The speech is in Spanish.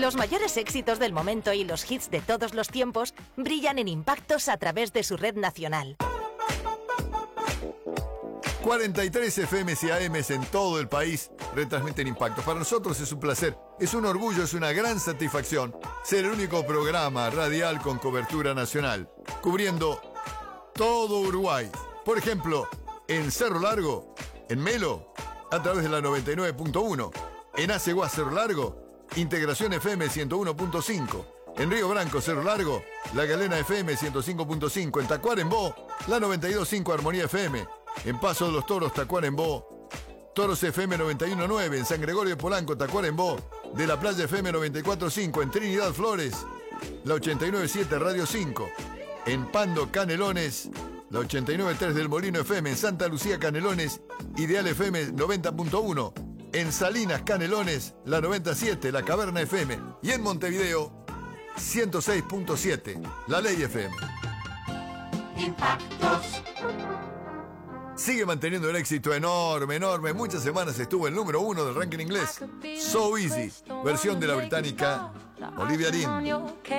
Los mayores éxitos del momento y los hits de todos los tiempos brillan en Impactos a través de su red nacional. 43 FMs y AMs en todo el país retransmiten Impactos. Para nosotros es un placer, es un orgullo, es una gran satisfacción ser el único programa radial con cobertura nacional, cubriendo todo Uruguay. Por ejemplo, en Cerro Largo, en Melo, a través de la 99.1. En Aceguá, Cerro Largo, Integración FM 101.5. En Río Branco, Cerro Largo, La Galena FM 105.5. En Tacuarembó, la 92.5 Armonía FM. En Paso de los Toros, Tacuarembó, Toros FM 91.9. En San Gregorio de Polanco, Tacuarembó, de la Playa FM 94.5. En Trinidad Flores, la 89.7 Radio 5. En Pando, Canelones, la 89.3 del Molino FM. En Santa Lucía, Canelones, Ideal FM 90.1. En Salinas, Canelones, la 97, La Caverna FM. Y en Montevideo, 106.7, La Ley FM. Impactos. Sigue manteniendo un éxito enorme. Muchas semanas estuvo el número 1 del ranking inglés. So Easy, versión de la británica Olivia Dean.